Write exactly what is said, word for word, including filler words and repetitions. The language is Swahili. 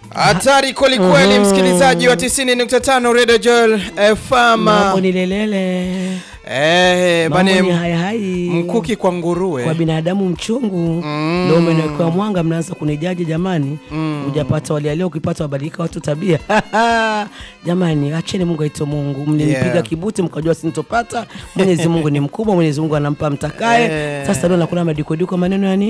Hatari kweli kweli, msikilizaji wa tisini nukta tano Radio Joel F M. Mambo ni lelele. Eh, bane hai hai. Mkuki kwa nguruwe. Kwa binadamu mchungu. Mm. Ndio umeniwekea mwanga, mnaanza kunijaji jamani. Mm. Hujapata wale leo, ukipata wabadilika watu tabia. Jamani, acheni Mungu aito Mungu. Mlinipiga yeah. kibuti mkajua sintopata. Mwenyezi Mungu ni mkubwa, Mwenyezi Mungu anampa mtakaye. Eh. Sasa ndio nakuna madikodiko maneno ya nini?